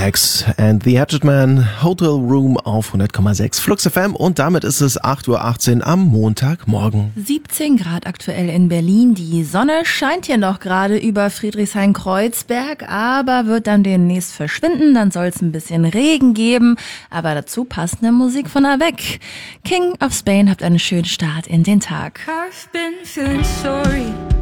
Skrillex and the Hatchet Man, Hotel Room auf 100,6 Flux FM und damit ist es 8:18 Uhr am Montagmorgen. 17 Grad aktuell in Berlin. Die Sonne scheint hier noch gerade über Friedrichshain-Kreuzberg, aber wird dann demnächst verschwinden. Dann soll es ein bisschen Regen geben, aber dazu passende Musik von Avec. King of Spain, habt einen schönen Start in den Tag. I've been feeling sorry.